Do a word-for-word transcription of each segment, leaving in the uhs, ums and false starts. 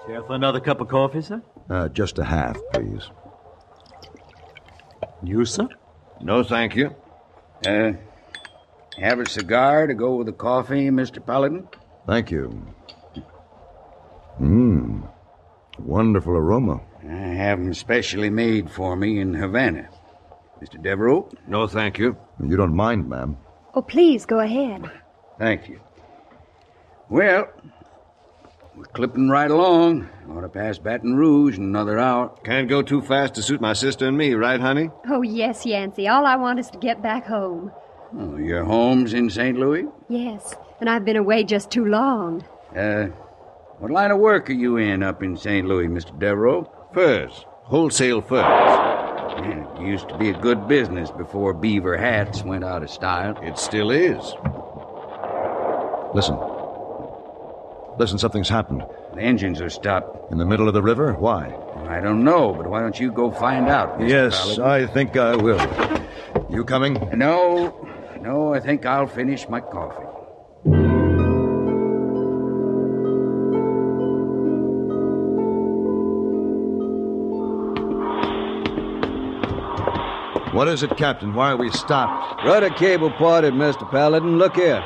Care for another cup of coffee, sir? Uh, just a half, please. You, sir? No, thank you. Uh, have a cigar to go with the coffee, Mister Paladin? Thank you. Mmm. Wonderful aroma. I have them specially made for me in Havana. Mister Devereaux? No, thank you. You don't mind, ma'am? Oh, please, go ahead. Thank you. Well, we're clipping right along. Ought to pass Baton Rouge in another hour. Can't go too fast to suit my sister and me, right, honey? Oh, yes, Yancey. All I want is to get back home. Oh, your home's in Saint Louis? Yes, and I've been away just too long. Uh, what line of work are you in up in Saint Louis, Mister Devereaux? Furs. Wholesale furs. Yeah, it used to be a good business before beaver hats went out of style. It still is. Listen. Listen, something's happened. The engines are stopped. In the middle of the river? Why? I don't know, but why don't you go find out, Mister Yes, Paladin? I think I will. You coming? No, no, I think I'll finish my coffee. What is it, Captain? Why are we stopped? Rudder cable parted, Mister Paladin. Look here.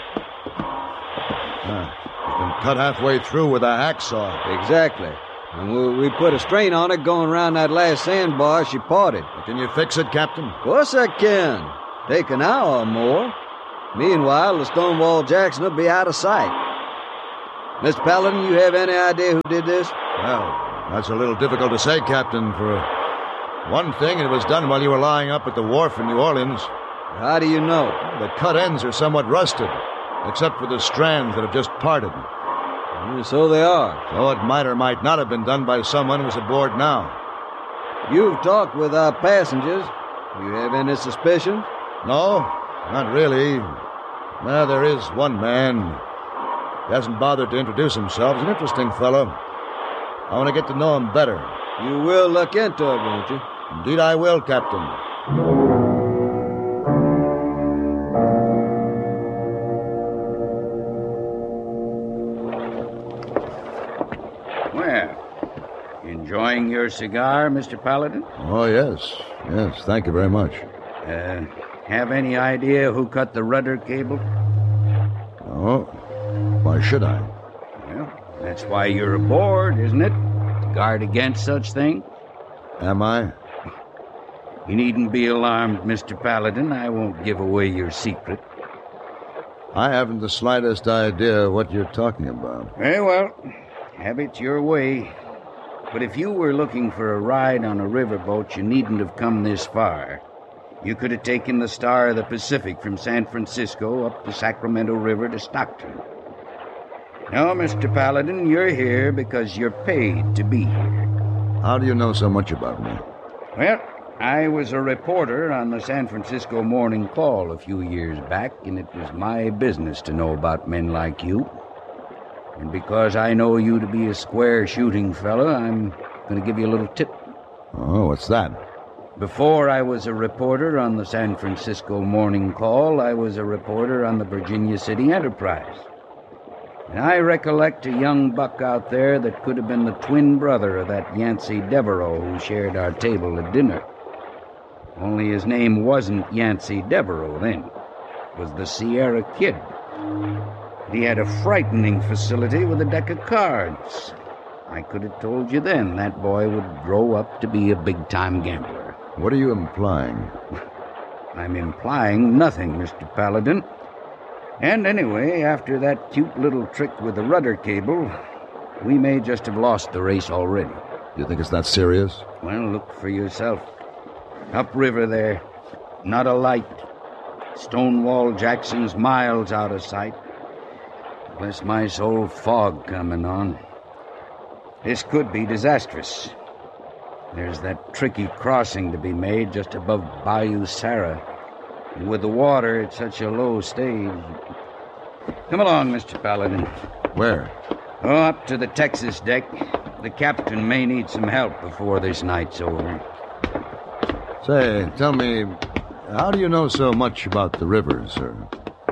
Ah, it's been cut halfway through with a hacksaw. Exactly. And we, we put a strain on it going around that last sandbar. She parted. Can you fix it, Captain? Of course I can. Take an hour or more. Meanwhile, the Stonewall Jackson will be out of sight. Mister Paladin, you have any idea who did this? Well, that's a little difficult to say, Captain. For one thing, it was done while you were lying up at the wharf in New Orleans. How do you know? The cut ends are somewhat rusted, except for the strands that have just parted. Mm, so they are. So it might or might not have been done by someone who's aboard now. You've talked with our passengers. You have any suspicions? No, not really. Well, there is one man. He hasn't bothered to introduce himself. He's an interesting fellow. I want to get to know him better. You will look into it, won't you? Indeed I will, Captain. Well, enjoying your cigar, Mister Paladin? Oh, yes. Yes, thank you very much. Uh, have any idea who cut the rudder cable? Oh, why should I? Well, that's why you're aboard, isn't it? To guard against such things. Am I? You needn't be alarmed, Mister Paladin. I won't give away your secret. I haven't the slightest idea what you're talking about. Very well. Have it your way. But if you were looking for a ride on a riverboat, you needn't have come this far. You could have taken the Star of the Pacific from San Francisco up the Sacramento River to Stockton. No, Mister Paladin, you're here because you're paid to be here. How do you know so much about me? Well, I was a reporter on the San Francisco Morning Call a few years back, and it was my business to know about men like you. And because I know you to be a square shooting fella, I'm going to give you a little tip. Oh, what's that? Before I was a reporter on the San Francisco Morning Call, I was a reporter on the Virginia City Enterprise. And I recollect a young buck out there that could have been the twin brother of that Yancey Devereaux who shared our table at dinner. Only his name wasn't Yancey Devereaux then. It was the Sierra Kid. He had a frightening facility with a deck of cards. I could have told you then that boy would grow up to be a big-time gambler. What are you implying? I'm implying nothing, Mister Paladin. And anyway, after that cute little trick with the rudder cable, we may just have lost the race already. You think it's that serious? Well, look for yourself. Upriver there, not a light. Stonewall Jackson's miles out of sight. Bless my soul, fog coming on. This could be disastrous. There's that tricky crossing to be made just above Bayou Sarah. And with the water at such a low stage... Come along, Mister Paladin. Where? Oh, up to the Texas deck. The captain may need some help before this night's over. Say, tell me, how do you know so much about the river, sir?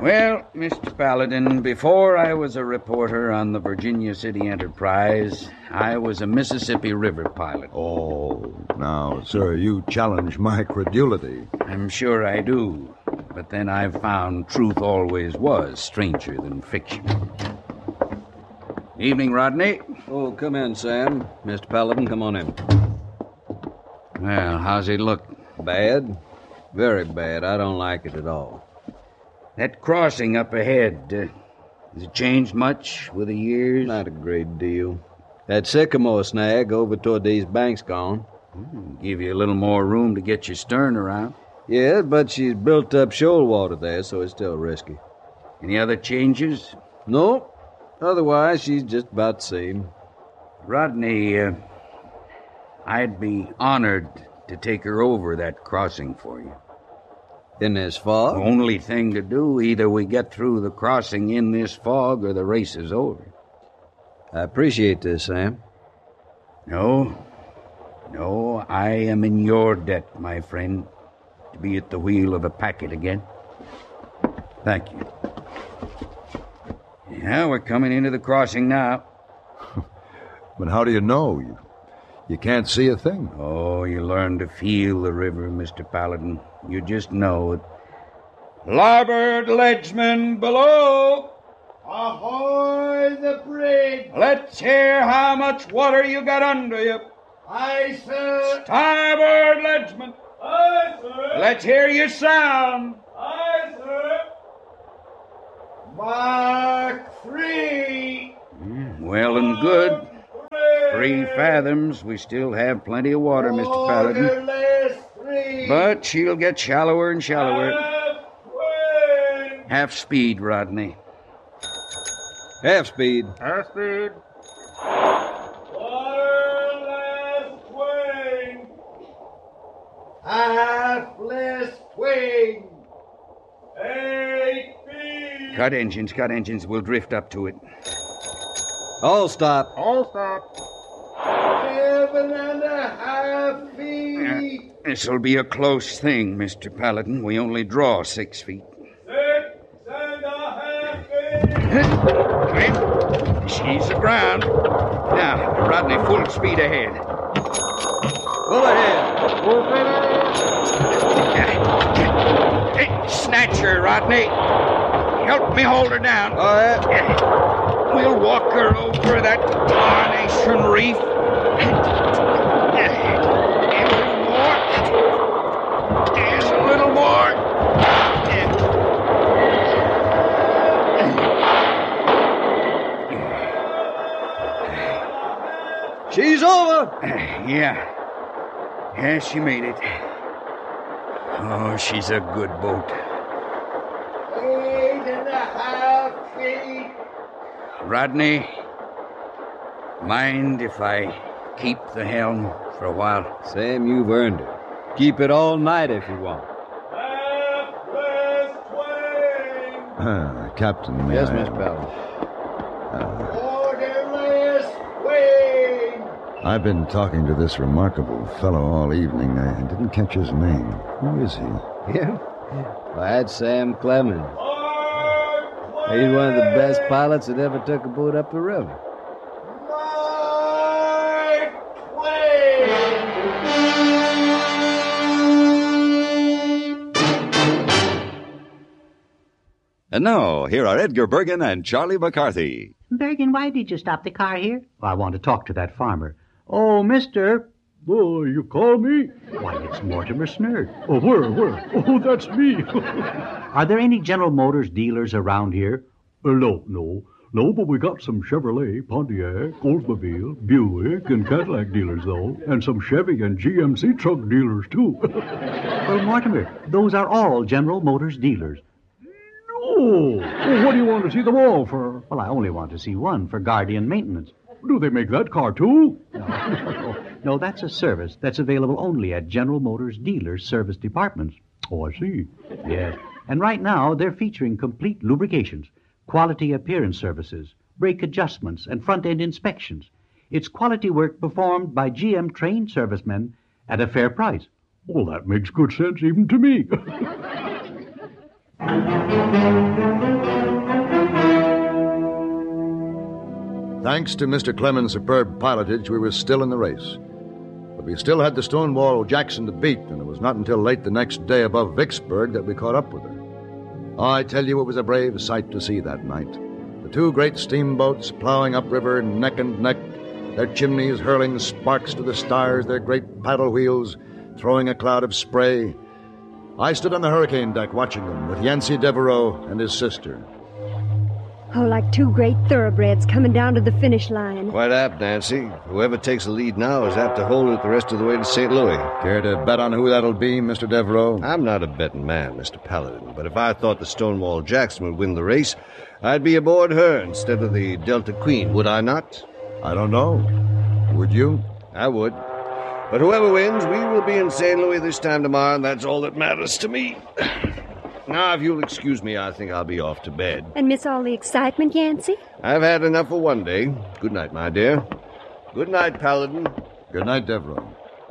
Well, Mister Paladin, before I was a reporter on the Virginia City Enterprise, I was a Mississippi River pilot. Oh, now, sir, you challenge my credulity. I'm sure I do. But then I've found truth always was stranger than fiction. Evening, Rodney. Oh, come in, Sam. Mister Paladin, come on in. Well, how's it look? Bad? Very bad. I don't like it at all. That crossing up ahead, uh, has it changed much with the years? Not a great deal. That sycamore snag over toward these banks gone. Hmm, give you a little more room to get your stern around. Yeah, but she's built up shoal water there, so it's still risky. Any other changes? No. Otherwise, she's just about the same. Rodney, uh, I'd be honored to take her over that crossing for you. In this fog? Only thing to do, either we get through the crossing in this fog or the race is over. I appreciate this, Sam. No, no, I am in your debt, my friend, to be at the wheel of a packet again. Thank you. Yeah, we're coming into the crossing now. But how do you know? You, you can't see a thing. Oh, you learn to feel the river, Mister Paladin. You just know it. Larboard leadsman below! Ahoy the bridge! Let's hear how much water you got under you. Aye, sir! Starboard leadsman! Aye, sir! Let's hear you sound. Aye, sir! Mark three! Mm, well and good. Three fathoms. We still have plenty of water, Mister Paladin. Orderless three! But she'll get shallower and shallower. Halfway! Half speed, Rodney. Half speed. Half speed. Orderless twain! Half-less twain! Eight feet! Cut engines, cut engines. We'll drift up to it. All stop. All stop. Seven and a half feet! This'll be a close thing, Mister Paladin. We only draw six feet. Six and a half feet! Clean. She's aground. Now, Rodney, full speed ahead. Full ahead. Hey, snatch her, Rodney. Help me hold her down. All right. We'll walk her over that tarnation reef. A little more. There's a little more. She's over. Yeah. Yeah, she made it. Oh, she's a good boat. Eight and a half feet! Rodney, mind if I keep the helm for a while? Sam, you've earned it. Keep it all night if you want. Half-less twain! Ah, Captain, may Yes, I- Mister Paladin. Orderless twain! I've been talking to this remarkable fellow all evening. I didn't catch his name. Who is he? Yeah? Well, that's Sam Clemens. Mark twain! He's one of the best pilots that ever took a boat up the river. Mark twain! And now, here are Edgar Bergen and Charlie McCarthy. Bergen, why did you stop the car here? I want to talk to that farmer. Oh, mister. Oh, you call me? Why, it's Mortimer Snerd. Oh, where, where? Oh, that's me. Are there any General Motors dealers around here? Uh, no, no. No, but we got some Chevrolet, Pontiac, Oldsmobile, Buick, and Cadillac dealers, though. And some Chevy and G M C truck dealers, too. Well, Mortimer, those are all General Motors dealers. Oh, well, what do you want to see them all for? Well, I only want to see one for Guardian maintenance. Do they make that car, too? No, no, that's a service that's available only at General Motors dealers' service departments. Oh, I see. Yes, and right now they're featuring complete lubrications, quality appearance services, brake adjustments, and front-end inspections. It's quality work performed by G M trained servicemen at a fair price. Well, that makes good sense even to me. Thanks to Mister Clemens' superb pilotage, we were still in the race. But we still had the Stonewall Jackson to beat, and it was not until late the next day above Vicksburg that we caught up with her. Oh, I tell you, it was a brave sight to see that night. The two great steamboats plowing upriver neck and neck, their chimneys hurling sparks to the stars, their great paddle wheels throwing a cloud of spray. I stood on the hurricane deck watching them with Yancey Devereaux and his sister. Oh, like two great thoroughbreds coming down to the finish line. Quite apt, Nancy. Whoever takes the lead now is apt to hold it the rest of the way to Saint Louis. Care to bet on who that'll be, Mister Devereaux? I'm not a betting man, Mister Paladin, but if I thought the Stonewall Jackson would win the race, I'd be aboard her instead of the Delta Queen, would I not? I don't know. Would you? I would. But whoever wins, we will be in Saint Louis this time tomorrow, and that's all that matters to me. Now, if you'll excuse me, I think I'll be off to bed. And miss all the excitement, Yancey? I've had enough for one day. Good night, my dear. Good night, Paladin. Good night, Devereaux.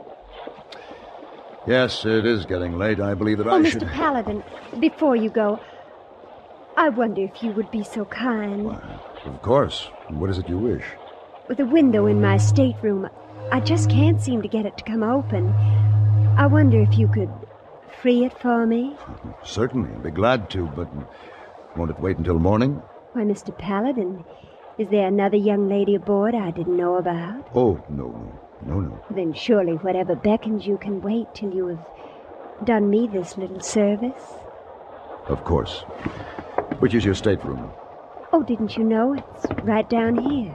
Yes, it is getting late. I believe that oh, I Mister should... Paladin, before you go, I wonder if you would be so kind. Why, of course. What is it you wish? With a window in my stateroom, I just can't seem to get it to come open. I wonder if you could free it for me? Certainly. I'd be glad to, but won't it wait until morning? Why, Mister Paladin, is there another young lady aboard I didn't know about? Oh, no, no, no, no. Then surely whatever beckons you can wait till you have done me this little service. Of course. Which is your stateroom? Oh, didn't you know? It's right down here.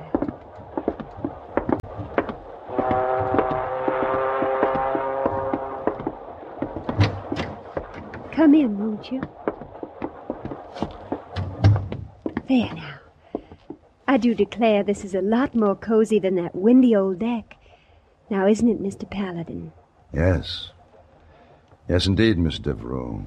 Come in, won't you? There now. I do declare this is a lot more cozy than that windy old deck. Now, isn't it, Mister Paladin? Yes. Yes, indeed, Miss Devereaux.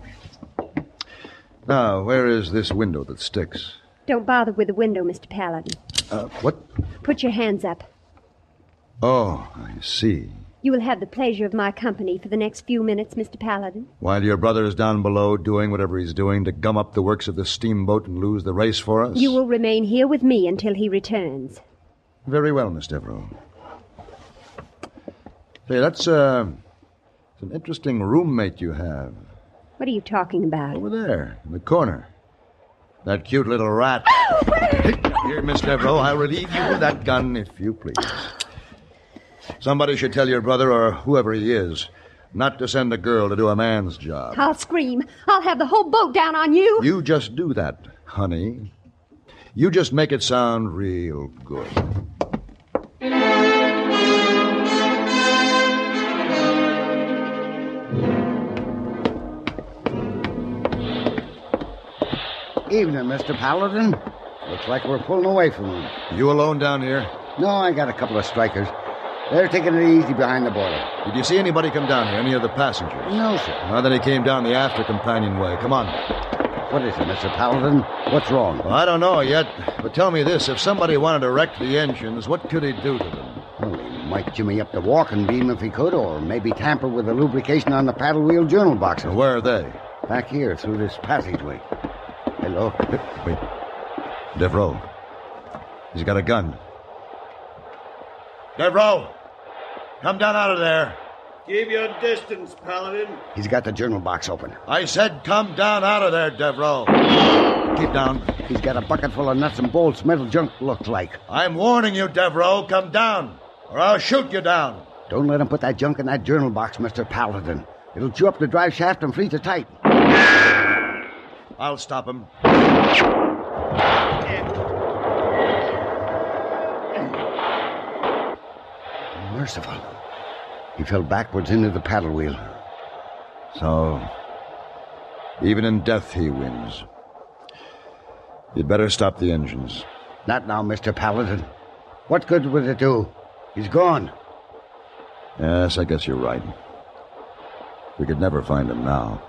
Now, where is this window that sticks? Don't bother with the window, Mister Paladin. Uh, what? Put your hands up. Oh, I see. You will have the pleasure of my company for the next few minutes, Mister Paladin. While your brother is down below doing whatever he's doing to gum up the works of the steamboat and lose the race for us? You will remain here with me until he returns. Very well, Miss Devereaux. Say, that's, uh, it's an interesting roommate you have. What are you talking about? Over there, in the corner. That cute little rat. Here, Miss Devereaux, I'll relieve you of that gun, if you please. Somebody should tell your brother, or whoever he is, not to send a girl to do a man's job. I'll scream. I'll have the whole boat down on you. You just do that, honey. You just make it sound real good. Evening, Mister Paladin. Looks like we're pulling away from him. You alone down here? No, I got a couple of strikers. They're taking it easy behind the border. Did you see anybody come down here, any of the passengers? No, sir. Well, then he came down the after companionway. Come on. What is it, Mister Paladin? What's wrong? Well, I don't know yet, but tell me this. If somebody wanted to wreck the engines, what could he do to them? Well, he might jimmy up the walking beam if he could, or maybe tamper with the lubrication on the paddle wheel journal boxes. Where are they? Back here, through this passageway. Hello? Wait. Devereaux. He's got a gun. Devereaux! Come down out of there. Keep your distance, Paladin. He's got the journal box open. I said come down out of there, Devereaux. Keep down. He's got a bucket full of nuts and bolts, metal junk looks like. I'm warning you, Devereaux. Come down, or I'll shoot you down. Don't let him put that junk in that journal box, Mister Paladin. It'll chew up the drive shaft and freeze it tight. I'll stop him. Merciful. He fell backwards into the paddle wheel. So, even in death he wins. You'd better stop the engines. Not now, Mister Paladin. What good would it do? He's gone. Yes, I guess you're right. We could never find him now.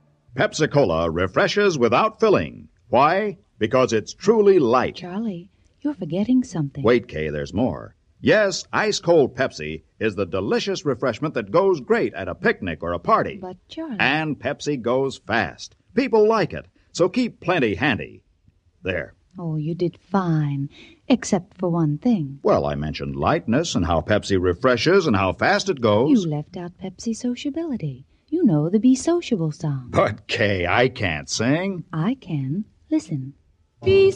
Pepsi-Cola refreshes without filling. Why? Because it's truly light. Charlie, You're forgetting something. Wait, Kay, there's more. Yes, ice-cold Pepsi is the delicious refreshment that goes great at a picnic or a party. But, Charlie... And Pepsi goes fast. People like it, so keep plenty handy. There. Oh, you did fine, except for one thing. Well, I mentioned lightness and how Pepsi refreshes and how fast it goes. You left out Pepsi sociability. You know the Be Sociable song. But, Kay, I can't sing. I can. Listen. Be